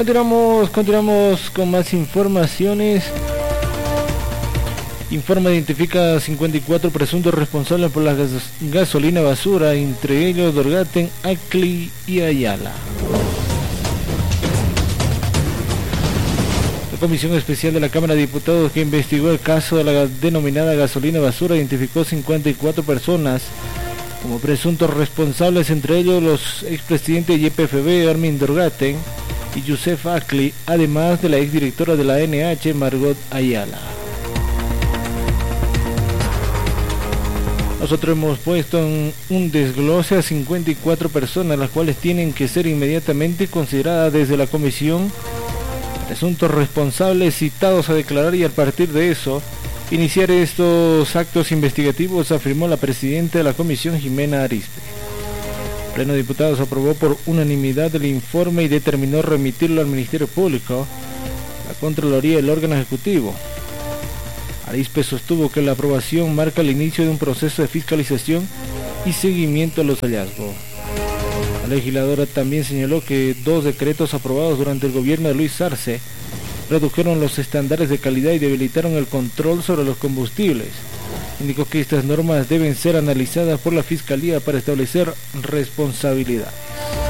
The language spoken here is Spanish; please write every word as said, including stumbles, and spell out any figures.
Continuamos, continuamos con más informaciones. Informe identifica cincuenta y cuatro presuntos responsables por la gas gasolina basura, entre ellos Dorgaten, Acli y Ayala. La Comisión Especial de la Cámara de Diputados, que investigó el caso de la denominada gasolina basura, identificó cincuenta y cuatro personas como presuntos responsables, entre ellos los expresidentes de Y P F B, Armin Dorgaten y Youssef Acli, además de la exdirectora de la N H, Margot Ayala. Nosotros hemos puesto en un desglose a cincuenta y cuatro personas, las cuales tienen que ser inmediatamente consideradas desde la comisión presuntos responsables citados a declarar, y a partir de eso iniciar estos actos investigativos, afirmó la presidenta de la comisión, Jimena Arizpe. El Pleno de Diputados aprobó por unanimidad el informe y determinó remitirlo al Ministerio Público, la Contraloría y el órgano ejecutivo. Arizpe sostuvo que la aprobación marca el inicio de un proceso de fiscalización y seguimiento a los hallazgos. La legisladora también señaló que dos decretos aprobados durante el gobierno de Luis Arce redujeron los estándares de calidad y debilitaron el control sobre los combustibles. Indicó que estas normas deben ser analizadas por la Fiscalía para establecer responsabilidades.